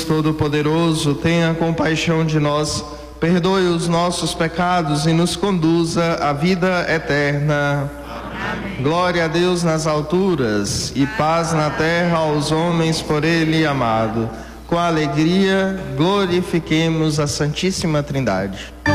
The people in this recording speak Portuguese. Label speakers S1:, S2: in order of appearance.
S1: Todo-Poderoso, tenha compaixão de nós, perdoe os nossos pecados e nos conduza à vida eterna. Amém. Glória a Deus nas alturas e paz na terra aos homens por Ele amado. Com alegria, glorifiquemos a Santíssima Trindade.